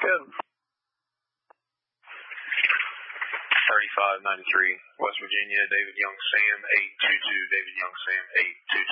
Good. 3593, West Virginia, David Young Sam, 822, David Young Sam, 822.